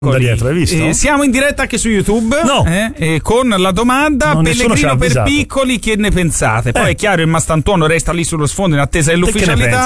Da dietro, hai visto? Siamo in diretta anche su YouTube. No. Con la domanda: Pellegrino per piccoli, che ne pensate? Poi è chiaro, il Mastantuono resta lì sullo sfondo in attesa dell'ufficialità.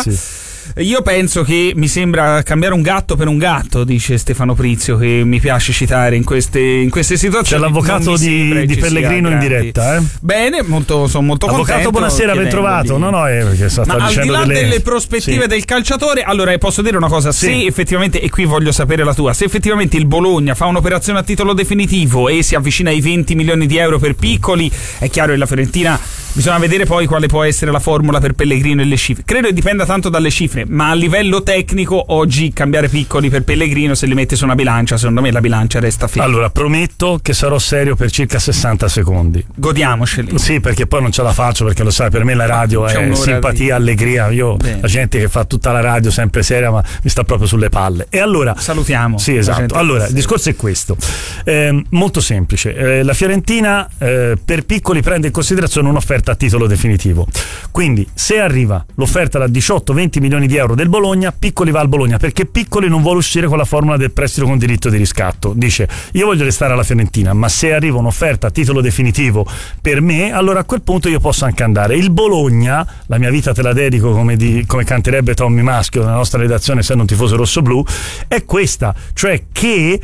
Io penso che mi sembra cambiare un gatto per un gatto, dice Stefano Prizio, che mi piace citare in queste situazioni. C'è l'avvocato di Pellegrino in diretta, Bene, sono molto contento. Avvocato, buonasera, ben trovato. No, perché sta al di là delle prospettive del calciatore, allora posso dire una cosa: se effettivamente, e qui voglio sapere la tua, se effettivamente il Bologna fa un'operazione a titolo definitivo e si avvicina ai 20 milioni di euro per piccoli, è chiaro che la Fiorentina, bisogna vedere poi quale può essere la formula per Pellegrino e le cifre. Credo che dipenda tanto dalle cifre, ma a livello tecnico oggi cambiare piccoli per Pellegrino, se li mette su una bilancia, secondo me la bilancia resta ferma. Allora, prometto che sarò serio per circa 60 secondi. Godiamoceli. Sì, perché poi non ce la faccio, perché lo sai, per me la radio è simpatia, allegria. Io, la gente che fa tutta la radio sempre seria, ma mi sta proprio sulle palle. E allora salutiamo. Sì, esatto. Allora, il discorso è questo. Molto semplice. La Fiorentina per piccoli prende in considerazione un'offerta a titolo definitivo. Quindi, se arriva l'offerta da 18-20 milioni di euro del Bologna, piccoli va al Bologna, perché piccoli non vuole uscire con la formula del prestito con diritto di riscatto. Dice: io voglio restare alla Fiorentina, ma se arriva un'offerta a titolo definitivo per me, allora a quel punto io posso anche andare. Il Bologna, la mia vita te la dedico, come canterebbe Tommy Maschio nella nostra redazione, essendo un tifoso rossoblu, è questa, cioè che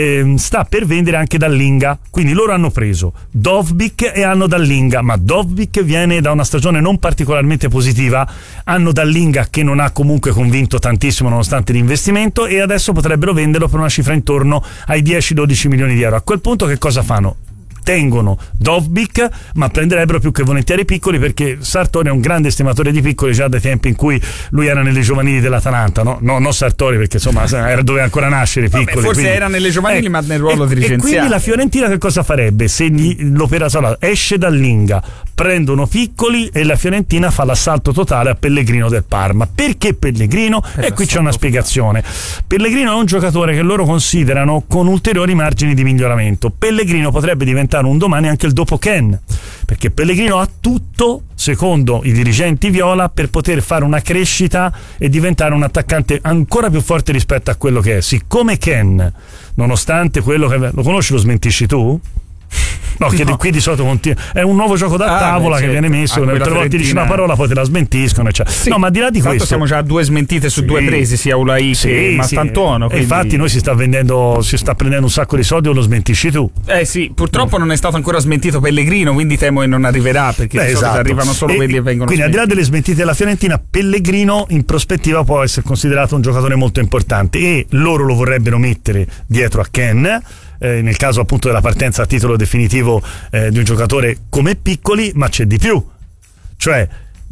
sta per vendere anche Dallinga. Quindi loro hanno preso Dovbyk e hanno Dallinga, ma Dovbyk viene da una stagione non particolarmente positiva, hanno Dallinga che non ha comunque convinto tantissimo nonostante l'investimento, e adesso potrebbero venderlo per una cifra intorno ai 10-12 milioni di euro. A quel punto che cosa fanno? Tengono Dovbyk, ma prenderebbero più che volentieri piccoli, perché Sartori è un grande estimatore di piccoli già dai tempi in cui lui era nelle giovanili dell'Atalanta, no Sartori, perché insomma doveva ancora nascere i piccoli. Forse quindi era nelle giovanili, ma nel ruolo dirigenziale. E quindi la Fiorentina che cosa farebbe? Se l'operazione esce Dallinga, prendono piccoli e la Fiorentina fa l'assalto totale a Pellegrino del Parma. Perché Pellegrino? E qui c'è una spiegazione. Pellegrino è un giocatore che loro considerano con ulteriori margini di miglioramento. Pellegrino potrebbe diventare un domani anche il dopo Ken, perché Pellegrino ha tutto, secondo i dirigenti viola, per poter fare una crescita e diventare un attaccante ancora più forte rispetto a quello che è. Siccome Ken, nonostante quello che... Lo conosci, lo smentisci tu? No, che qui di solito è un nuovo gioco da tavola che viene messo, tre volte dici una parola poi te la smentiscono, cioè. No, ma al di là di questo siamo già a 2 smentite su 2 presi, sia Ulai che Mastantuono, quindi... infatti noi si sta prendendo un sacco di soldi, o lo smentisci tu. Sì, purtroppo non è stato ancora smentito Pellegrino, quindi temo che non arriverà, perché di solito arrivano solo quelli che vengono quindi smentiti. Al di là delle smentite della Fiorentina, Pellegrino in prospettiva può essere considerato un giocatore molto importante, e loro lo vorrebbero mettere dietro a Ken, nel caso appunto della partenza a titolo definitivo di un giocatore come piccoli. Ma c'è di più, cioè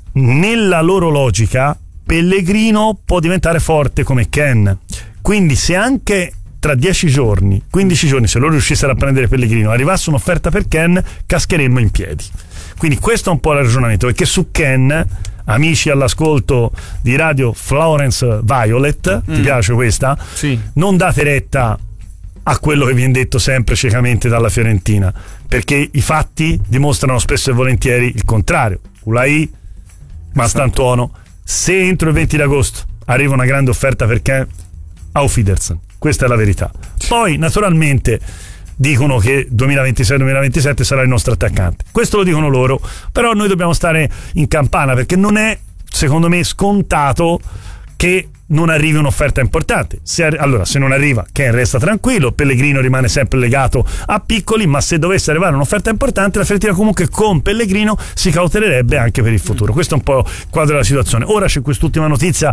nella loro logica Pellegrino può diventare forte come Ken, quindi se anche tra 10 giorni, 15 giorni, se loro riuscissero a prendere Pellegrino, arrivasse un'offerta per Ken, cascheremmo in piedi. Quindi questo è un po' il ragionamento, perché su Ken, amici all'ascolto di Radio Florence Violet, ti piace questa? Sì. Non date retta a quello che viene detto sempre ciecamente dalla Fiorentina, perché i fatti dimostrano spesso e volentieri il contrario. Ulai, Mastantuono, se entro il 20 d'agosto arriva una grande offerta perché auf Wiedersehen, questa è la verità. Poi naturalmente dicono che 2026-2027 sarà il nostro attaccante, questo lo dicono loro, però noi dobbiamo stare in campana, perché non è, secondo me, scontato che non arrivi un'offerta importante. Allora, se non arriva, Ken resta tranquillo, Pellegrino rimane sempre legato a piccoli, ma se dovesse arrivare un'offerta importante, la Fiorentina comunque con Pellegrino si cautererebbe anche per il futuro. Questo è un po' il quadro della situazione. Ora c'è quest'ultima notizia,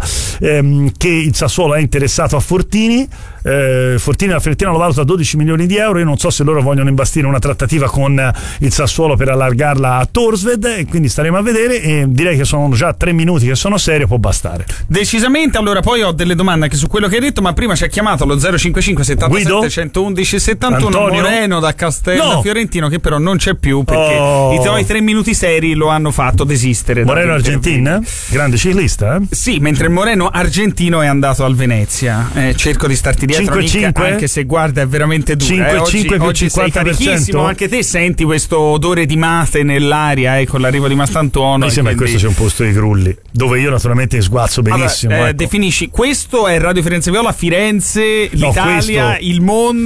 che il Sassuolo è interessato a Fortini. Fortini, la Fiorentina lo valuta a 12 milioni di euro. Io non so se loro vogliono imbastire una trattativa con il Sassuolo per allargarla a Torsved, e quindi staremo a vedere, e direi che sono già 3 minuti che sono serio, può bastare decisamente. Allora, poi ho delle domande anche su quello che hai detto, ma prima ci ha chiamato allo 055 77 111 71 Antonio? Moreno da Castello Fiorentino, che però non c'è più, perché i tuoi 3 minuti seri lo hanno fatto desistere. Moreno argentino, grande ciclista, Sì, mentre il Moreno argentino è andato al Venezia. Cerco di starti dietro, 5-5? anche se guarda è veramente dura. 5-5 oggi sei carichissimo, anche te senti questo odore di mate nell'aria, con l'arrivo di Mastantuono. Mi sembra che questo sia un posto di grulli, dove io naturalmente sguazzo benissimo. Definisci dici questo è Radio Firenze Viola, Firenze, l'Italia, il mondo.